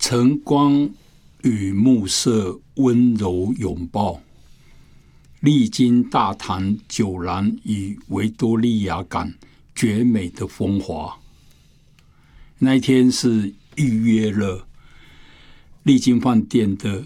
晨光与暮色温柔拥抱，历经大潭酒廊与维多利亚港绝美的风华。那一天是预约了丽晶饭店的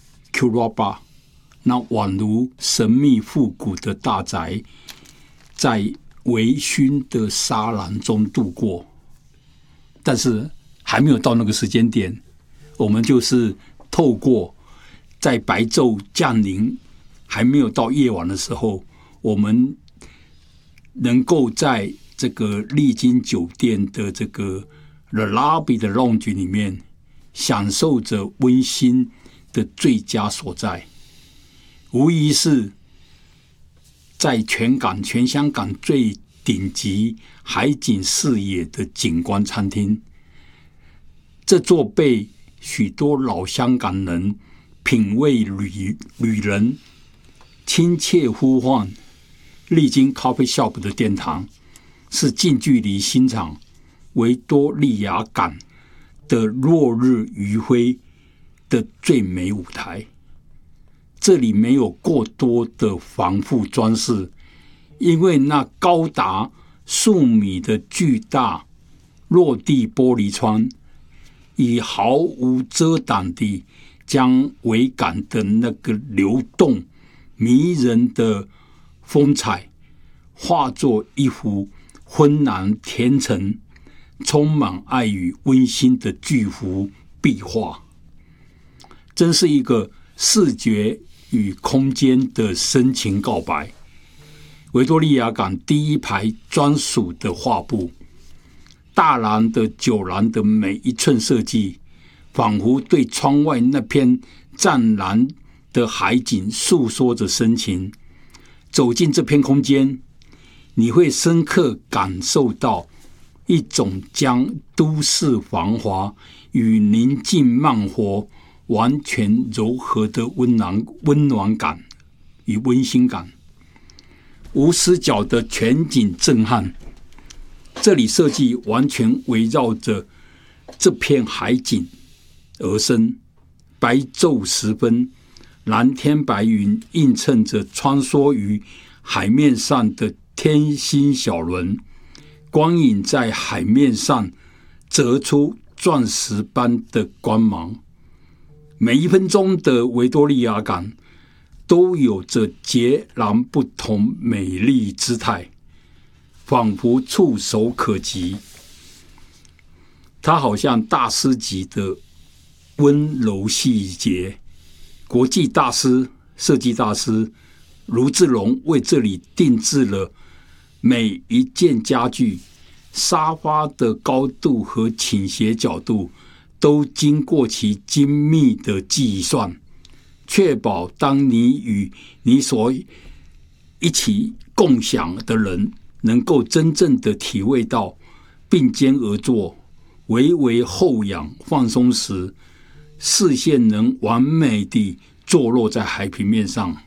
Curaba， 那宛如神秘复古的大宅，在微醺的沙蓝中度过。但是还没有到那个时间点，我们就是透过在白昼降临还没有到夜晚的时候，我们能够在这个丽晶酒店的这个 The Lobby 的 Lounge 里面享受着温馨的最佳所在，无疑是在全香港最顶级海景视野的景观餐厅。这座被许多老香港人品味旅人亲切呼唤丽晶 Coffee Shop 的殿堂，是近距离欣赏维多利亚港的落日余晖的最美舞台。这里没有过多的繁复装饰，因为那高达数米的巨大落地玻璃窗以毫无遮挡地将维港的那个流动迷人的风采化作一幅昏蓝甜橙充满爱与温馨的巨幅壁画，真是一个视觉与空间的深情告白。维多利亚港第一排专属的画布，大廊的酒廊的每一寸设计，仿佛对窗外那片湛蓝的海景诉说着深情。走进这片空间，你会深刻感受到一种将都市繁华与宁静慢活完全柔和的温暖感与温馨感。无死角的全景震撼，这里设计完全围绕着这片海景而生。白昼时分，蓝天白云映衬着穿梭于海面上的天星小轮，光影在海面上折出钻石般的光芒。每一分钟的维多利亚港都有着截然不同美丽姿态，仿佛触手可及。它好像大师级的温柔细节。国际大师、设计大师卢志荣为这里定制了每一件家具，沙发的高度和倾斜角度都经过其精密的计算，确保当你与你所一起共享的人能够真正的体会到并肩而坐、微微后仰放松时，视线能完美地坐落在海平面上。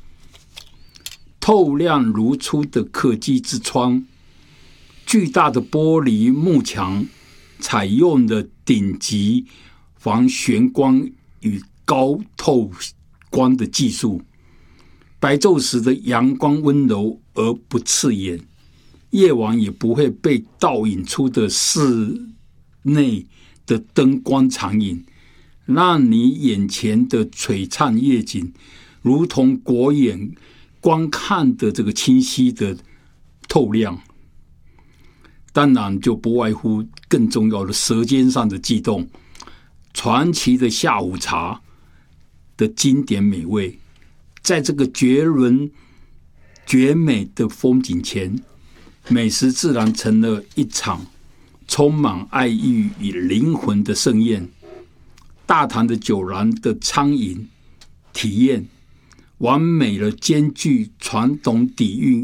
透亮如初的客机之窗，巨大的玻璃幕墙，采用了顶级防眩光与高透光的技术。白昼时的阳光温柔而不刺眼，夜晚也不会被倒影出的室内的灯光长影，让你眼前的璀璨夜景如同果眼观看的这个清晰的透亮。当然就不外乎更重要的舌尖上的悸动，传奇的下午茶的经典美味。在这个绝伦绝美的风景前，美食自然成了一场充满爱意与灵魂的盛宴。大潭的酒廊的餐饮体验完美了兼具传统底蕴